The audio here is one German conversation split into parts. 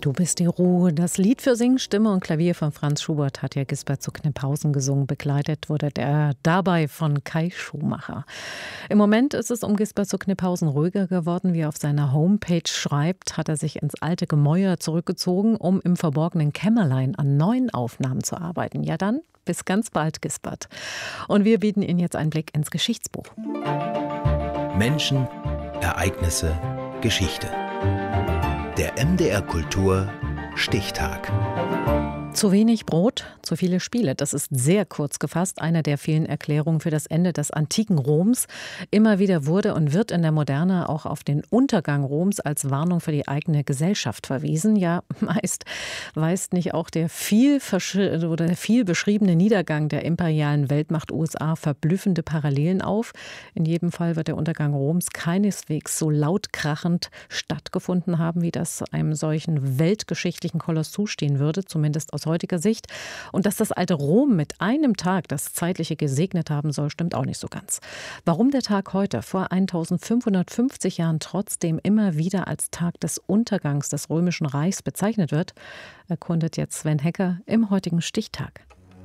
Du bist die Ruhe. Das Lied für Singen, Stimme und Klavier von Franz Schubert hat ja Gisbert zu Kniphausen gesungen. Begleitet wurde er dabei von Kai Schumacher. Im Moment ist es um Gisbert zu Kniphausen ruhiger geworden. Wie er auf seiner Homepage schreibt, hat er sich ins alte Gemäuer zurückgezogen, um im verborgenen Kämmerlein an neuen Aufnahmen zu arbeiten. Ja dann, bis ganz bald, Gisbert. Und wir bieten Ihnen jetzt einen Blick ins Geschichtsbuch. Menschen, Ereignisse, Geschichte. Der MDR Kultur Stichtag. Zu wenig Brot, zu viele Spiele. Das ist sehr kurz gefasst eine der vielen Erklärungen für das Ende des antiken Roms. Immer wieder wurde und wird in der Moderne auch auf den Untergang Roms als Warnung für die eigene Gesellschaft verwiesen. Ja, meist weist nicht auch der viel beschriebene Niedergang der imperialen Weltmacht USA verblüffende Parallelen auf. In jedem Fall wird der Untergang Roms keineswegs so lautkrachend stattgefunden haben, wie das einem solchen weltgeschichtlichen Koloss zustehen würde, zumindest aus heutiger Sicht. Und dass das alte Rom mit einem Tag das Zeitliche gesegnet haben soll, stimmt auch nicht so ganz. Warum der Tag heute vor 1550 Jahren trotzdem immer wieder als Tag des Untergangs des Römischen Reichs bezeichnet wird, erkundet jetzt Sven Hecker im heutigen Stichtag.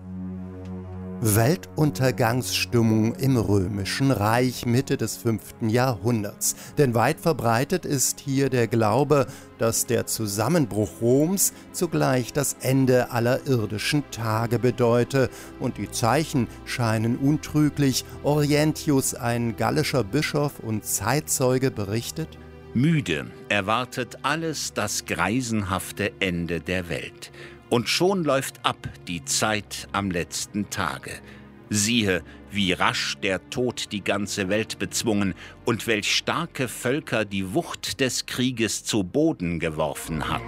Weltuntergangsstimmung im Römischen Reich Mitte des 5. Jahrhunderts. Denn weit verbreitet ist hier der Glaube, dass der Zusammenbruch Roms zugleich das Ende aller irdischen Tage bedeute. Und die Zeichen scheinen untrüglich. Orientius, ein gallischer Bischof und Zeitzeuge, berichtet: Müde erwartet alles das greisenhafte Ende der Welt. Und schon läuft ab die Zeit am letzten Tage. Siehe, wie rasch der Tod die ganze Welt bezwungen und welch starke Völker die Wucht des Krieges zu Boden geworfen hat.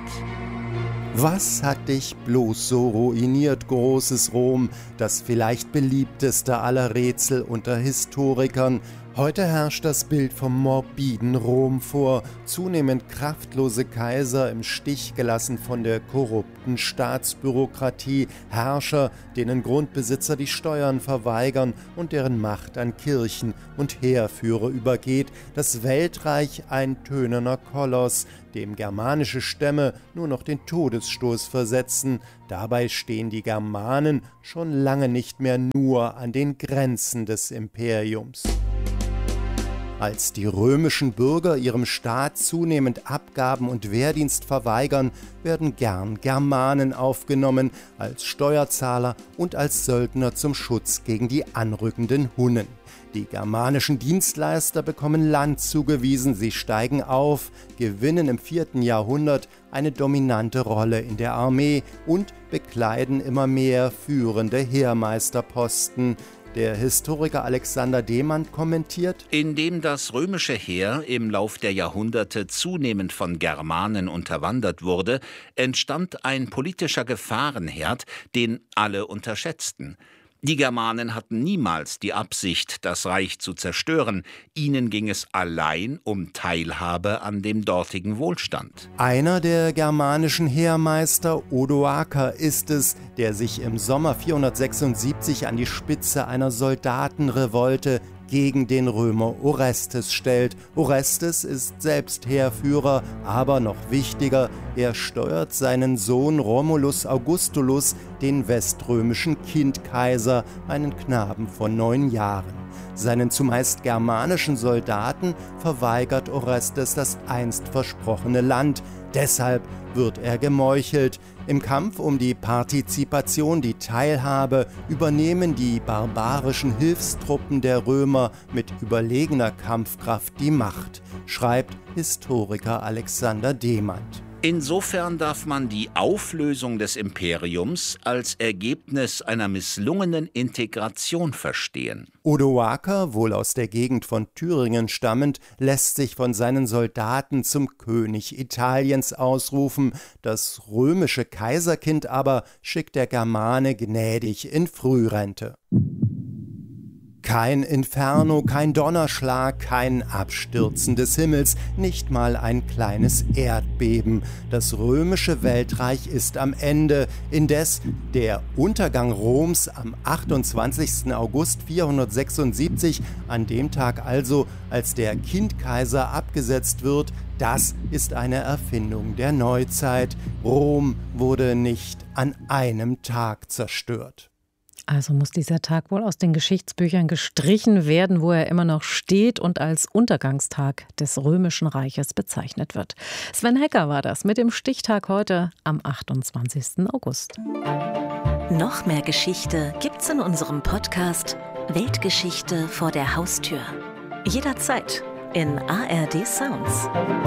Was hat dich bloß so ruiniert, großes Rom, das vielleicht beliebteste aller Rätsel unter Historikern? Heute herrscht das Bild vom morbiden Rom vor, zunehmend kraftlose Kaiser im Stich gelassen von der korrupten Staatsbürokratie, Herrscher, denen Grundbesitzer die Steuern verweigern und deren Macht an Kirchen und Heerführer übergeht, das Weltreich ein tönerner Koloss, dem germanische Stämme nur noch den Todesstoß versetzen. Dabei stehen die Germanen schon lange nicht mehr nur an den Grenzen des Imperiums. Als die römischen Bürger ihrem Staat zunehmend Abgaben und Wehrdienst verweigern, werden gern Germanen aufgenommen, als Steuerzahler und als Söldner zum Schutz gegen die anrückenden Hunnen. Die germanischen Dienstleister bekommen Land zugewiesen, sie steigen auf, gewinnen im 4. Jahrhundert eine dominante Rolle in der Armee und bekleiden immer mehr führende Heermeisterposten. Der Historiker Alexander Demand kommentiert: Indem das römische Heer im Lauf der Jahrhunderte zunehmend von Germanen unterwandert wurde, entstand ein politischer Gefahrenherd, den alle unterschätzten. Die Germanen hatten niemals die Absicht, das Reich zu zerstören. Ihnen ging es allein um Teilhabe an dem dortigen Wohlstand. Einer der germanischen Heermeister, Odoaker, ist es, der sich im Sommer 476 an die Spitze einer Soldatenrevolte gegen den Römer Orestes stellt. Orestes ist selbst Heerführer, aber noch wichtiger, er steuert seinen Sohn Romulus Augustulus, den weströmischen Kindkaiser, einen Knaben von 9 Jahren. Seinen zumeist germanischen Soldaten verweigert Orestes das einst versprochene Land. Deshalb wird er gemeuchelt. Im Kampf um die Partizipation, die Teilhabe, übernehmen die barbarischen Hilfstruppen der Römer mit überlegener Kampfkraft die Macht, schreibt Historiker Alexander Demand. Insofern darf man die Auflösung des Imperiums als Ergebnis einer misslungenen Integration verstehen. Odoaker, wohl aus der Gegend von Thüringen stammend, lässt sich von seinen Soldaten zum König Italiens ausrufen. Das römische Kaiserkind aber schickt der Germane gnädig in Frührente. Kein Inferno, kein Donnerschlag, kein Abstürzen des Himmels, nicht mal ein kleines Erdbeben. Das römische Weltreich ist am Ende. Indes der Untergang Roms am 28. August 476, an dem Tag also, als der Kindkaiser abgesetzt wird, Das ist eine Erfindung der Neuzeit. Rom wurde nicht an einem Tag zerstört. Also muss dieser Tag wohl aus den Geschichtsbüchern gestrichen werden, wo er immer noch steht und als Untergangstag des Römischen Reiches bezeichnet wird. Sven Hecker war das mit dem Stichtag heute am 28. August. Noch mehr Geschichte gibt's in unserem Podcast Weltgeschichte vor der Haustür. Jederzeit in ARD Sounds.